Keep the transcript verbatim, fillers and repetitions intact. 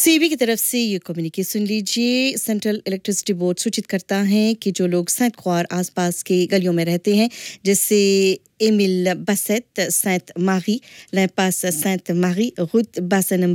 CB की तरफ से ये कम्युनिके सुन लीजिए। सेंट्रल इलेक्ट्रिसिटी बोर्ड सूचित करता है कि जो लोग सेंट क्वार आसपास के गलियों में रहते हैं, जैसे एमिल बसेट, सेंट मारी, लैम्पास सेंट मारी, रूट बासा नंबर